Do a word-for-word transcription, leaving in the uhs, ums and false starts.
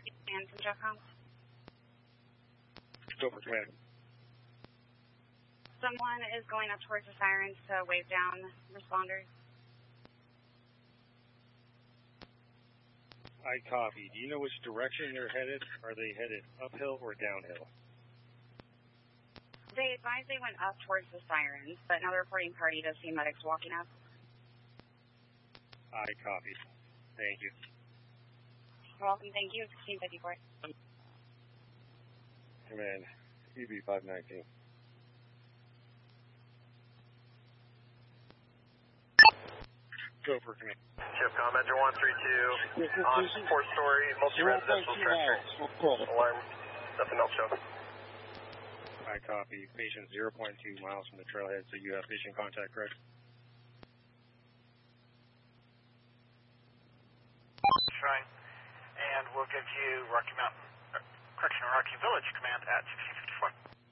and from Jeffcom. Over command. Someone is going up towards the sirens to wave down responders. I copy. Do you know which direction they're headed? Are they headed uphill or downhill? They advised they went up towards the sirens, but now the reporting party does see medics walking up. I copy. Thank you. You're welcome. Thank you. sixteen fifty-four. Command, E B five nineteen. Go for command. Jeffcom, Enter one three two on four-story multi-residential structure. Alarm. Nothing else shown. I copy. Patient zero point two miles from the trailhead, so you have patient contact, correct? Trying. And we'll give you Rocky Mountain, uh, correction, Rocky Village command at sixteen fifty-four.